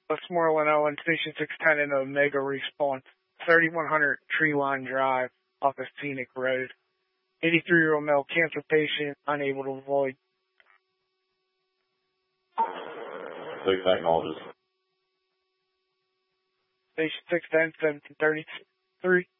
Westmoreland Owen, Station 610 in Omega respawn, 3100 Tree Line Drive off of Scenic Road. 83-year-old male cancer patient, unable to avoid. Six acknowledges. Station 610, 1733.